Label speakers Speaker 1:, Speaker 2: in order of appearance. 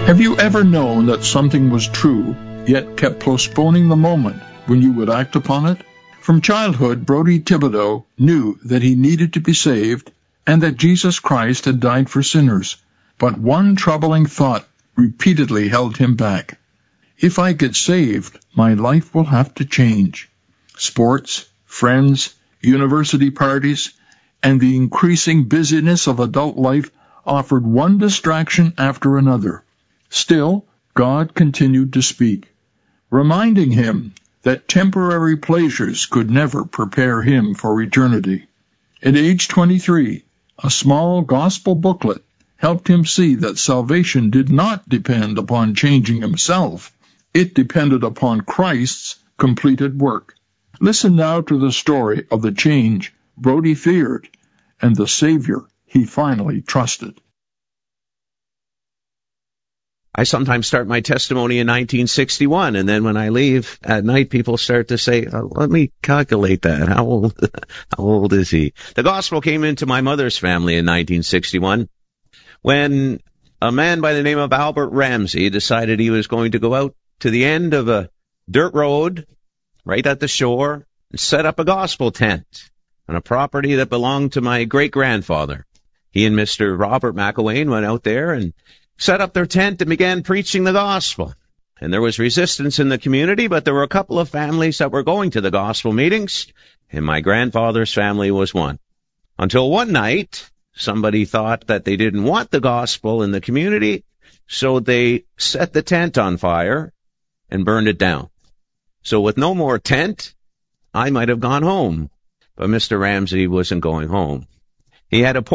Speaker 1: Have you ever known that something was true, yet kept postponing the moment when you would act upon it? From childhood, Brody Thibodeau knew that he needed to be saved and that Jesus Christ had died for sinners. But one troubling thought repeatedly held him back. If I get saved, my life will have to change. Sports, friends, university parties, and the increasing busyness of adult life offered one distraction after another. Still, God continued to speak, reminding him that temporary pleasures could never prepare him for eternity. At age 23, a small gospel booklet helped him see that salvation did not depend upon changing himself. It depended upon Christ's completed work. Listen now to the story of the change Brody feared and the Savior he finally trusted.
Speaker 2: I sometimes start my testimony in 1961, and then when I leave at night, people start to say, let me calculate that. How old is he? The gospel came into my mother's family in 1961 when a man by the name of Albert Ramsey decided he was going to go out to the end of a dirt road right at the shore and set up a gospel tent on a property that belonged to my great-grandfather. He and Mr. Robert McElwain went out there and set up their tent and began preaching the gospel. And there was resistance in the community, but there were a couple of families that were going to the gospel meetings, and my grandfather's family was one. Until one night, somebody thought that they didn't want the gospel in the community, so they set the tent on fire and burned it down. So with no more tent, I might have gone home. But Mr. Ramsey wasn't going home. He had a